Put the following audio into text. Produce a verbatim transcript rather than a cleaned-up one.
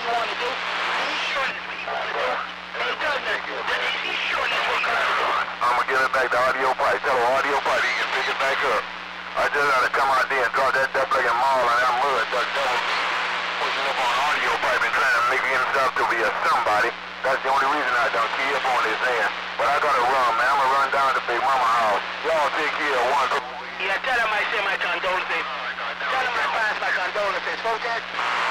you want to do. He's sure that's what you want to do. Hey, Douglas, he's sure that's what you want to do. I'm gonna give it back to audio pipe. Tell the audio pipe he can pick it back up. I just gotta come out there and drop that duck like a maul on that mud. That devil pushing up on audio pipe and trying to make himself to be a somebody. That's the only reason I don't keep up on this hand. But I gotta run, man. I'm gonna run down to Big Mama house. Y'all take care of one. Yeah, tell him I say my condolences. Tell him I pass my condolences, folks.